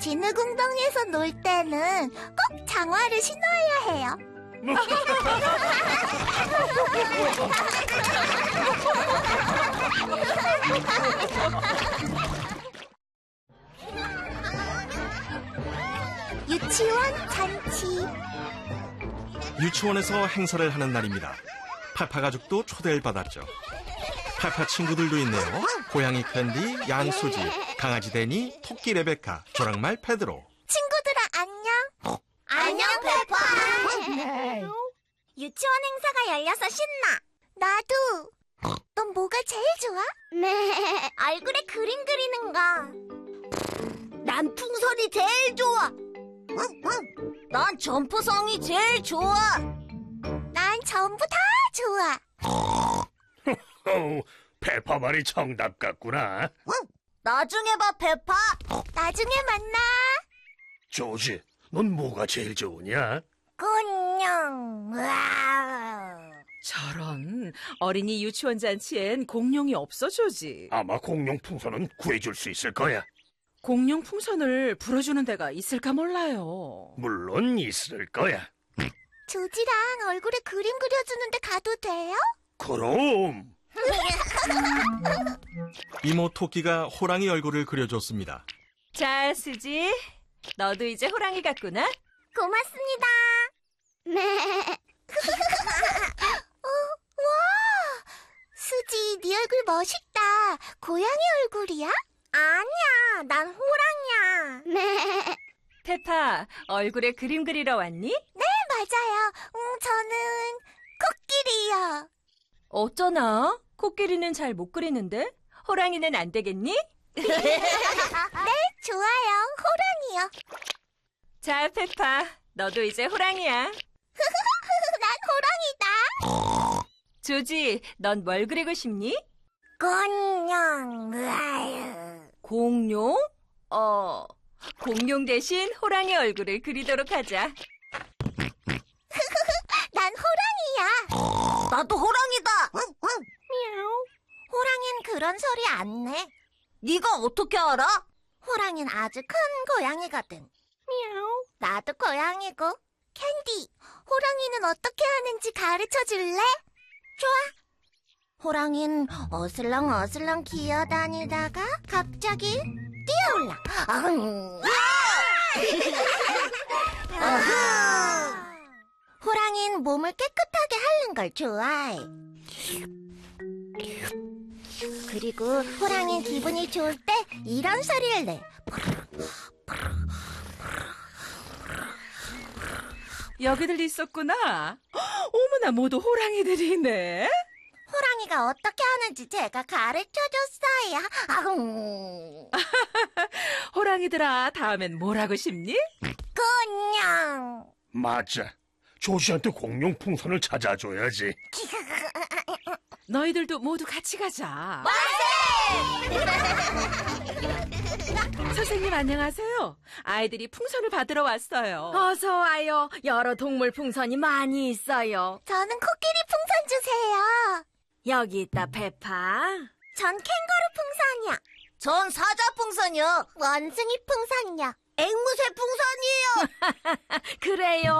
진흙웅덩이에서 놀 때는 꼭 장화를 신어야 해요. 유치원 잔치. 유치원에서 행사를 하는 날입니다. 팔파 가족도 초대를 받았죠. 팔파 친구들도 있네요. 고양이 캔디, 양수지, 강아지 데니, 토끼 레베카, 조랑말 페드로. 친구들아 안녕. 안녕 페파. 유치원 행사가 열려서 신나. 나도. 넌 뭐가 제일 좋아? 얼굴에 그림 그리는 거. 난 풍선이 제일 좋아. 난 점프성이 제일 좋아. 난 전부 다 좋아. 페파 말이 정답 같구나. 나중에 봐, 페파. 나중에 만나. 조지, 넌 뭐가 제일 좋으냐? 공룡. 저런, 어린이 유치원 잔치엔 공룡이 없어, 조지. 아마 공룡 풍선은 구해줄 수 있을 거야. 공룡 풍선을 불어주는 데가 있을까 몰라요. 물론 있을 거야. 조지랑 얼굴에 그림 그려주는데 가도 돼요? 그럼. 이모 토끼가 호랑이 얼굴을 그려줬습니다. 자, 수지, 너도 이제 호랑이 같구나? 고맙습니다. 와, 수지, 네 얼굴 멋있다. 고양이 얼굴이야? 아니야, 난 호랑이야. 페파, 얼굴에 그림 그리러 왔니? 네, 맞아요. 저는 코끼리요. 어쩌나? 코끼리는 잘 못 그리는데? 호랑이는 안 되겠니? 네, 좋아요. 호랑이요. 자, 페파, 너도 이제 호랑이야. 난 호랑이다. 조지, 넌 뭘 그리고 싶니? 공룡. 공룡? 공룡 대신 호랑이 얼굴을 그리도록 하자. 난 호랑이야. 나도 호랑이다. 호랑이는 그런 소리 안 내. 네가 어떻게 알아? 호랑이는 아주 큰 고양이거든. 나도 고양이고. 캔디, 호랑이는 어떻게 하는지 가르쳐 줄래? 좋아. 호랑이는 어슬렁어슬렁 기어다니다가 갑자기 뛰어올라. 호랑이는 몸을 깨끗하게 핥는 걸 좋아해. 그리고 호랑이는 기분이 좋을 때 이런 소리를 내. 여기들 있었구나. 어머나, 모두 호랑이들이네. 호랑이가 어떻게 하는지 제가 가르쳐줬어요. 호랑이들아, 다음엔 뭘 하고 싶니? 공룡. 맞아. 조지한테 공룡 풍선을 찾아줘야지. 너희들도 모두 같이 가자. 선생님 안녕하세요. 아이들이 풍선을 받으러 왔어요. 어서 와요. 여러 동물 풍선이 많이 있어요. 저는 코끼리 풍선 주세요. 여기 있다, 페파. 전 캥거루 풍선이요. 전 사자 풍선이요. 원숭이 풍선이요. 앵무새 풍선이에요. 그래요.